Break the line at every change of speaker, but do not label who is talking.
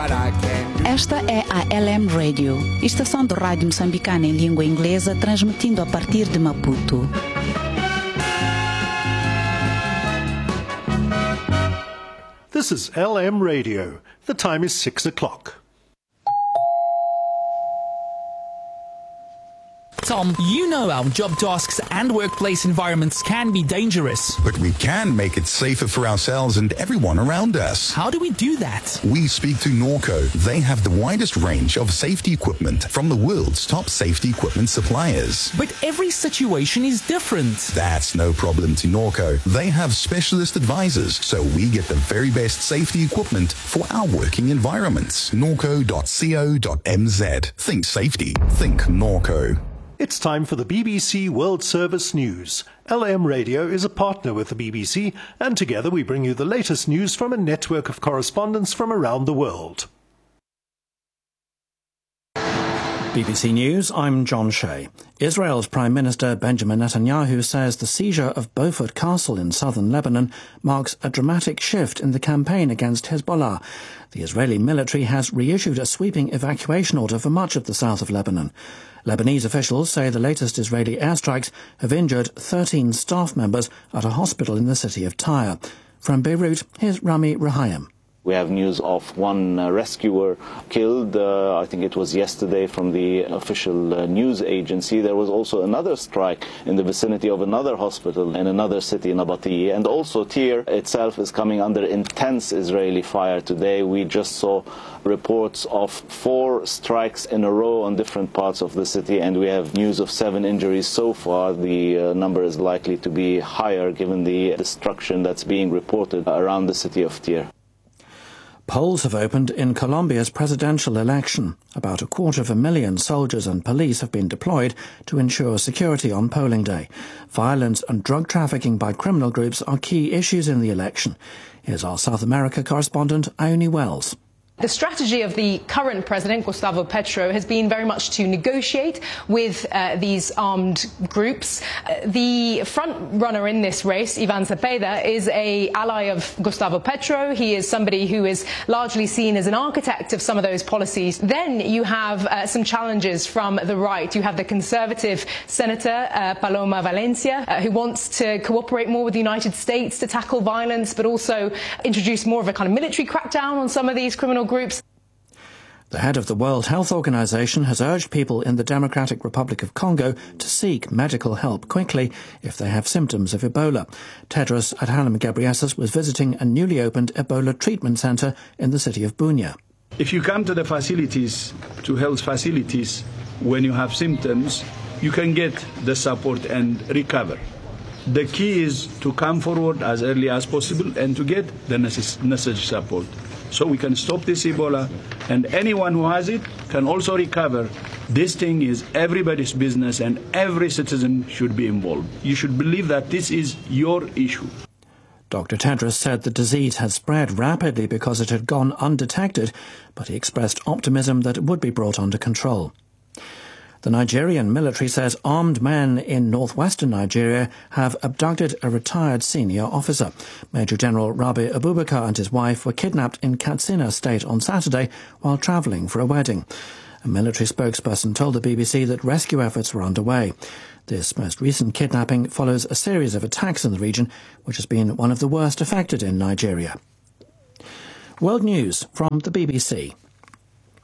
Esta é a LM Radio, estação de rádio moçambicana em língua inglesa, transmitindo a partir de Maputo.
This is LM Radio. The time is 6 o'clock.
Tom, you know our job tasks and workplace environments can be dangerous.
But we can make it safer for ourselves and everyone around us.
How do we do that?
We speak to Norco. They have the widest range of safety equipment from the world's top safety equipment suppliers.
But every situation is different.
That's no problem to Norco. They have specialist advisors, so we get the very best safety equipment for our working environments. Norco.co.mz. Think safety. Think Norco.
It's time for the BBC World Service News. LM Radio is a partner with the BBC, and together we bring you the latest news from a network of correspondents from around the world.
BBC News, I'm John Shea. Israel's Prime Minister Benjamin Netanyahu says the seizure of Beaufort Castle in southern Lebanon marks a dramatic shift in the campaign against Hezbollah. The Israeli military has reissued a sweeping evacuation order for much of the south of Lebanon. Lebanese officials say the latest Israeli airstrikes have injured 13 staff members at a hospital in the city of Tyre. From Beirut, here's Rami Rahayem.
We have news of one rescuer killed, I think it was yesterday, from the official news agency. There was also another strike in the vicinity of another hospital in another city, Nabatea. And also Tyre itself is coming under intense Israeli fire today. We just saw reports of 4 strikes in a row on different parts of the city, and we have news of 7 injuries so far. The number is likely to be higher given the destruction that's being reported around the city of Tyre.
Polls have opened in Colombia's presidential election. About 250,000 soldiers and police have been deployed to ensure security on polling day. Violence and drug trafficking by criminal groups are key issues in the election. Here's our South America correspondent, Ione Wells.
The strategy of the current president, Gustavo Petro, has been very much to negotiate with these armed groups. The front runner in this race, Ivan Cepeda, is an ally of Gustavo Petro. He is somebody who is largely seen as an architect of some of those policies. Then you have some challenges from the right. You have the conservative senator, Paloma Valencia, who wants to cooperate more with the United States to tackle violence, but also introduce more of a kind of military crackdown on some of these criminal groups.
The head of the World Health Organization has urged people in the Democratic Republic of Congo to seek medical help quickly if they have symptoms of Ebola. Tedros Adhanom Ghebreyesus was visiting a newly opened Ebola treatment center in the city of Bunia.
If you come to the facilities, to health facilities, when you have symptoms, you can get the support and recover. The key is to come forward as early as possible and to get the necessary support, so we can stop this Ebola, and anyone who has it can also recover. This thing is everybody's business and every citizen should be involved. You should believe that this is your issue.
Dr. Tedros said the disease had spread rapidly because it had gone undetected, but he expressed optimism that it would be brought under control. The Nigerian military says armed men in northwestern Nigeria have abducted a retired senior officer. Major General Rabi Abubakar and his wife were kidnapped in Katsina State on Saturday while travelling for a wedding. A military spokesperson told the BBC that rescue efforts were underway. This most recent kidnapping follows a series of attacks in the region, which has been one of the worst affected in Nigeria. World News from the BBC.